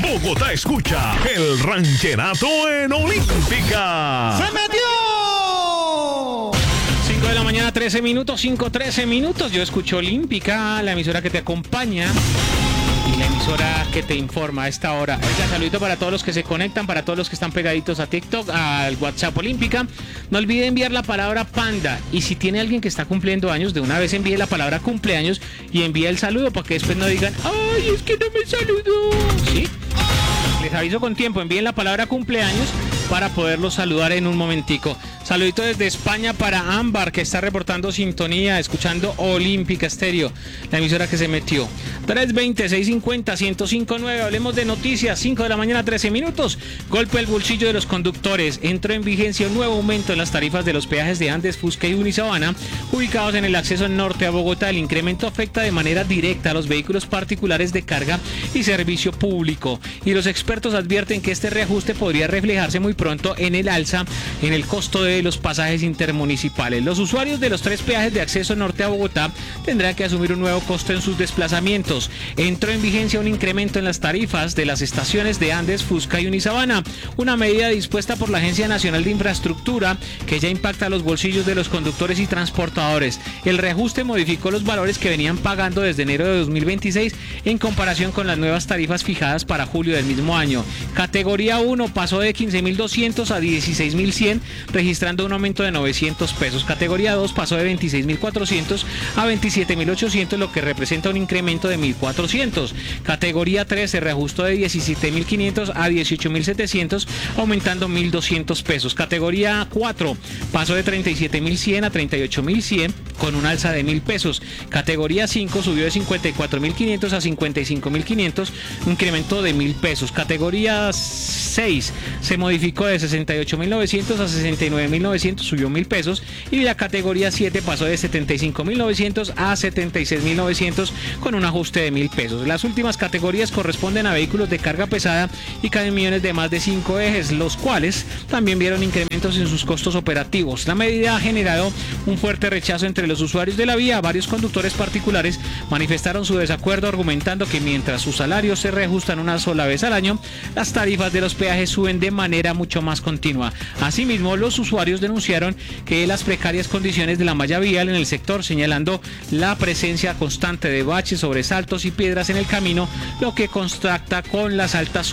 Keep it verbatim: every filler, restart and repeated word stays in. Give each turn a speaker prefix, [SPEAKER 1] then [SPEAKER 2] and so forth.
[SPEAKER 1] Bogotá escucha el rancherato en Olímpica.
[SPEAKER 2] ¡Se metió!
[SPEAKER 3] cinco de la mañana, trece minutos, cinco, trece minutos. Yo escucho Olímpica, la emisora que te acompaña y la emisora que te informa a esta hora. Un saludito para todos los que se conectan, para todos los que están pegaditos a TikTok, al WhatsApp Olímpica. No olvide enviar la palabra panda. Y si tiene alguien que está cumpliendo años, de una vez envíe la palabra cumpleaños y envíe el saludo para que después no digan, ¡ay, es que no me saludó! ¿Sí? Les aviso con tiempo, envíen la palabra cumpleaños para poderlos saludar en un momentico. Saludito desde España para Ámbar, que está reportando sintonía, escuchando Olímpica Estéreo, la emisora que se metió. tres veinte, seiscientos cincuenta, ciento cinco punto nueve. Hablemos de noticias. cinco de la mañana, trece minutos. Golpe al bolsillo de los conductores. Entró en vigencia un nuevo aumento en las tarifas de los peajes de Andes, Fusca y Unisabana, ubicados en el acceso norte a Bogotá. El incremento afecta de manera directa a los vehículos particulares de carga y servicio público. Y los expertos advierten que este reajuste podría reflejarse muy pronto en el alza en el costo de los pasajes intermunicipales. Los usuarios de los tres peajes de acceso norte a Bogotá tendrán que asumir un nuevo costo en sus desplazamientos. Entró en vigencia un incremento en las tarifas de las estaciones de Andes, Fusca y Unisabana, una medida dispuesta por la Agencia Nacional de Infraestructura que ya impacta a los bolsillos de los conductores y transportadores. El reajuste modificó los valores que venían pagando desde enero de dos mil veintiséis en comparación con las nuevas tarifas fijadas para julio del mismo año. Categoría uno pasó de quince mil doscientos a dieciséis mil cien, registrando un aumento de novecientos pesos. Categoría dos pasó de veintiséis mil cuatrocientos a veintisiete mil ochocientos, lo que representa un incremento de mil cuatrocientos. Categoría tres se reajustó de diecisiete mil quinientos a dieciocho mil setecientos, aumentando mil doscientos pesos. Categoría cuatro pasó de treinta y siete mil cien a treinta y ocho mil cien, con un alza de mil pesos. Categoría cinco subió de cincuenta y cuatro mil quinientos a cincuenta y cinco mil quinientos, un incremento de mil pesos. Categoría seis se modificó de sesenta y ocho mil novecientos a sesenta y nueve mil novecientos, subió mil pesos. Y la categoría siete pasó de setenta y cinco mil novecientos a setenta y seis mil novecientos, con un ajuste de mil pesos. Las últimas categorías corresponden a vehículos de carga pesada y camiones de más de cinco ejes, los cuales también vieron incrementos en sus costos operativos. La medida ha generado un fuerte rechazo entre los usuarios de la vía. Varios conductores particulares manifestaron su desacuerdo, argumentando que mientras sus salarios se reajustan una sola vez al año, las tarifas de los peajes suben de manera mucho más continua. Asimismo, los usuarios denunciaron que las precarias condiciones de la malla vial en el sector, señalando la presencia constante de baches, sobresaltos y piedras en el camino, lo que contrasta con las altas